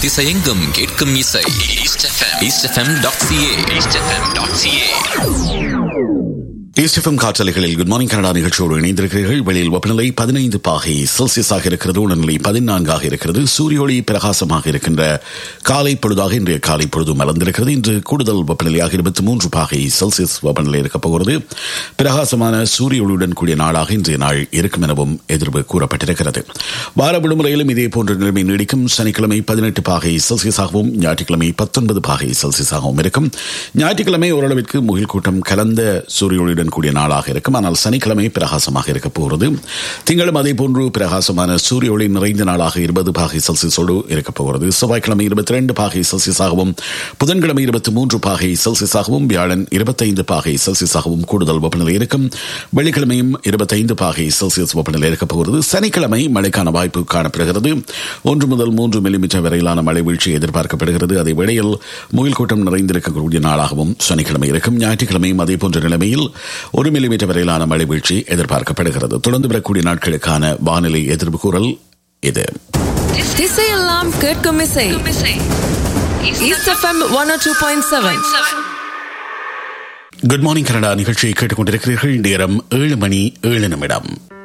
திசையெங்கும் கேட்கும் இசை eastfm.ca ஈஸ்ட் எஃப்எம் காற்றலைகளில் குட் மார்னிங் கனடா நிகழ்ச்சியோடு இணைந்திருக்கிறீர்கள். வெளியில் வெப்பநிலை 15 பாகை செல்சியஸாக இருக்கிறது. உடல்நிலை 14 இருக்கிறது. சூரிய ஒளி பிரகாசமாக இருக்கின்ற காலை பொழுதாக இன்றைய காலை பொழுது மலர்ந்திருக்கிறது. இன்று கூடுதல் வெப்பநிலையாக 23 பாகை செல்சியஸ் வெப்பநிலை இருக்கப் போகிறது. பிரகாசமான சூரிய ஒளியுடன் கூடிய நாளாக இன்றைய நாள் இருக்கும் எனவும் எதிர்ப்பு கூறப்பட்டிருக்கிறது. வார விடுமுறையிலும் இதே போன்ற நிலைமை நீடிக்கும். சனிக்கிழமை 18 பாகை செல்சியஸாகவும் ஞாயிற்றுக்கிழமை 19 பாகை செல்சியஸாகவும் இருக்கும். ஞாயிற்றுக்கிழமை ஓரளவிற்கு முகில் கூட்டம் கலந்த சூரிய ஒளியுடன் கூடிய நாளாக இருக்கும். ஆனால் சனிக்கிழமை பிரகாசமாக இருக்க போகிறது. திங்களும் அதே போன்று பிரகாசமான சூரிய ஒளி நிறைந்த நாளாக 20 பாகை செல்சியஸோடு இருக்க போகிறது. செவ்வாய்க்கிழமை 22 பாகை செல்சியஸாகவும், புதன்கிழமை 23 பாகை செல்சியஸாகவும், வியாழன் 25 பாகை செல்சியஸாகவும் கூடுதல் வெப்பநிலை இருக்கும். வெள்ளிக்கிழமையும் 25 பாகை செல்சியஸ் வெப்பநிலை இருக்க போகிறது. சனிக்கிழமை மழைக்கான வாய்ப்பு காணப்படுகிறது. 1 முதல் 3 மில்லிமீட்டர் வரையிலான மழை வீழ்ச்சி எதிர்பார்க்கப்படுகிறது. அதே வேளையில் முகில் கூட்டம் நிறைந்திருக்கக்கூடிய நாளாகவும் சனிக்கிழமை இருக்கும். ஞாயிற்றுக்கிழமையும் அதே போன்ற நிலைமையில் 1 மில்லிமீட்டர் வரையிலான மழை வீழ்ச்சி எதிர்பார்க்கப்படுகிறது. தொடர்ந்து வரக்கூடிய நாட்களுக்கான வானிலை எதிர்ப்பு கூறல் இது. திசையெல்லாம் கேட்கும் இசை east FM 102.7. Good morning Canada நிகழ்ச்சியை கேட்டுக்கொண்டிருக்கிறீர்கள். நேரம் 7 மணி 7 நிமிடம்.